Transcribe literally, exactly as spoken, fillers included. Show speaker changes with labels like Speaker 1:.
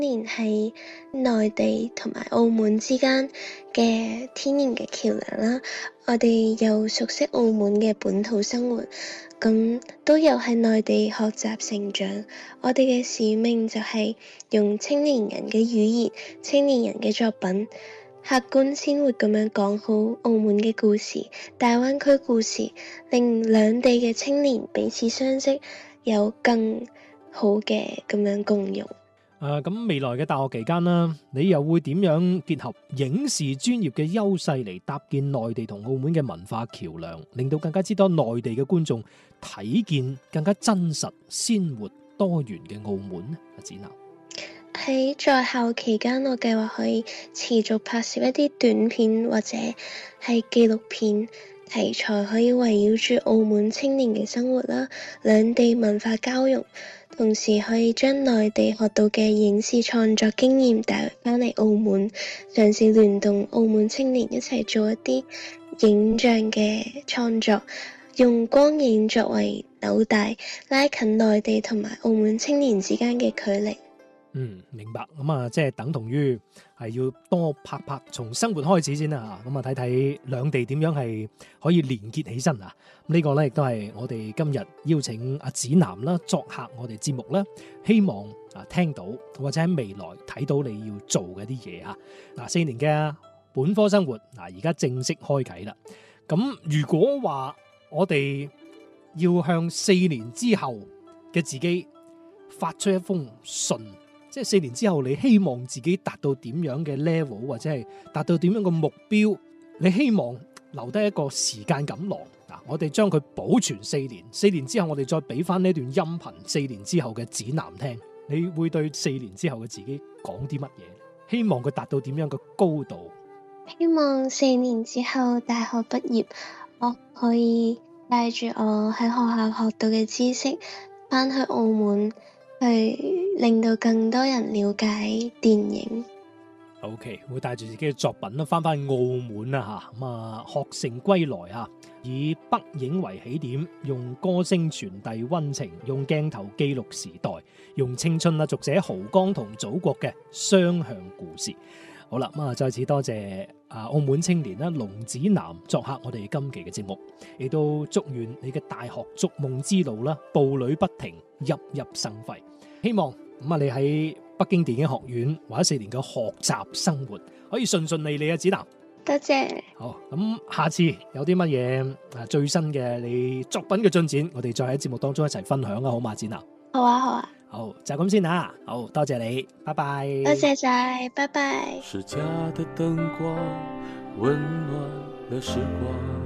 Speaker 1: 年係內地同埋澳門之間嘅天然嘅橋樑啦。我哋又熟悉澳門嘅本土生活，咁都有喺內地學習成長。我哋嘅使命就係用青年人嘅語言、青年人嘅作品，客觀鮮活咁樣講好澳門嘅故事、大灣區故事，令兩地嘅青年彼此相識，有更好嘅咁樣共融。
Speaker 2: 誒咁、呃、未來嘅大學期間啦，你又會點樣結合影視專業嘅優勢嚟搭建內地同澳門嘅文化橋梁，令到更加之多內地嘅觀眾睇見更加真實、鮮活、多元嘅澳門呢？阿展南
Speaker 1: 喺在校期間，我計劃可以持續拍攝一啲短片或者係紀錄片題材，可以圍繞住澳門青年嘅生活啦，兩地文化交融。同時可以將內地學到嘅影視創作經驗帶返嚟澳門，嘗試聯動澳門青年一齊做一啲影像嘅創作，用光影作為紐帶，拉近內地同埋澳門青年之間嘅距離。
Speaker 2: 嗯，明白。咁啊，即係等同於係要多拍拍，從生活開始先啦。咁啊，睇睇兩地點樣係可以連結起身啊。這個、呢個咧亦都係我哋今日邀請阿展南啦作客我哋節目啦，希望啊聽到或者喺未來睇到你要做嘅啲嘢啊。嗱，四年嘅本科生活嗱，而家正式開啟啦。咁如果話我哋要向四年之後嘅自己發出一封信，即係四年之後，你希望自己達到點樣嘅 level， 或者係達到點樣嘅目標？你希望留低一個時間錦囊嗱，我哋將佢保存四年，四年之後我哋再俾翻呢段音頻，四年之後嘅展南聽，你會對四年之後嘅自己講啲乜嘢？希望佢達到點樣嘅高度？
Speaker 1: 希望四年之後大學畢業，我可以帶住我喺學校學到嘅知識，翻去澳門。去令到更多人了解電影。
Speaker 2: OK， 會帶住自己嘅作品啦，翻返澳門啦吓，咁啊學成歸來啊，以北影為起點，用歌聲傳遞溫情，用鏡頭記錄時代，用青春啦續寫濠江同祖國嘅雙向故事。好啦，咁啊再次多謝啊澳門青年啦龍展南作客我哋今期嘅節目，亦都祝願你嘅大學逐夢之路啦步履不停，熠熠生輝。希望咁啊你喺北京電影學院或者四年嘅學習生活可以順順利利啊，展南。
Speaker 1: 多謝。
Speaker 2: 好，咁下次有啲乜嘢啊最新嘅你作品嘅進展，我哋再喺節目當中一齊分享啊，好嘛，展南？
Speaker 1: 好啊，好啊。
Speaker 2: 好，就咁先啊。好多謝你，拜拜。
Speaker 1: 多謝晒，拜拜。
Speaker 3: 是家的燈光溫暖了時光。